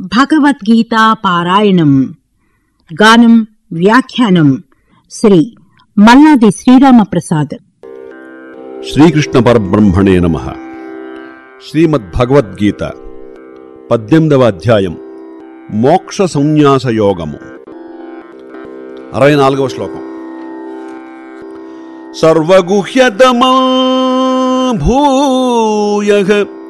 భగవద్గీతా పారాయణం. గానం వ్యాఖ్యానం శ్రీ మల్లాది శ్రీరామప్రసాద్. శ్రీకృష్ణ పరబ్రహ్మణే నమః. శ్రీమద్భగవద్గీత 18వ అధ్యాయం మోక్ష సంన్యాస యోగము. 64వ శ్లోకం. సర్వగుహ్యతమా భూయః